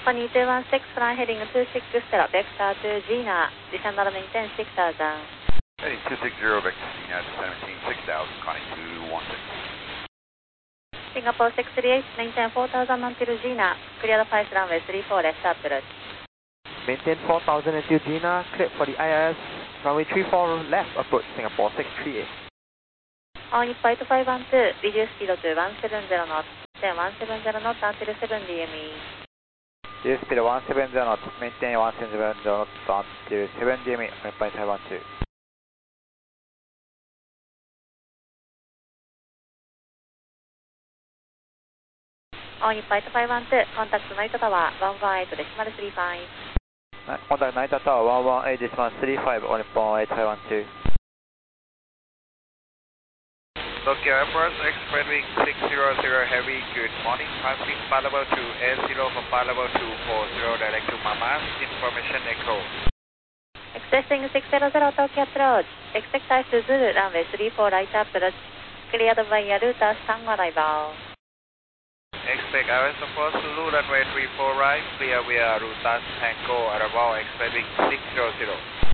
Pony 216, fly heading 26 Stella, vector to Gina, descend and maintain 6000. Heading 260, vector Gina, descend and maintain 6000, Connie 216. Singapore 638, maintain 4000 until Gina, clear the 5 runway 34, left approach. Maintain 4000 until Gina, cleared for the IIS, runway 34, left approach, Singapore 638. On flight 512, reduce speed to 170 knots, then 170 knots until 7 DME. Reduce speed 170 knots, maintain 170 knots until 7 DME, on flight 512. On flight 512, contact Night Tower 118.35. Contact Night Tower 118.35 on flight 512. Tokyo Airport, expect wing 600 heavy, good morning, passing flight level 2, air 0 for flight level 240, direct to Mama, information echo. Expecting 600 Tokyo approach, expect ice to Zulu, runway 34, right approach, cleared by Yaruta Sang arrival. Expect ILS support Zulu, runway 34 right, clear via Rutan Tango, arrival, expect wing 600.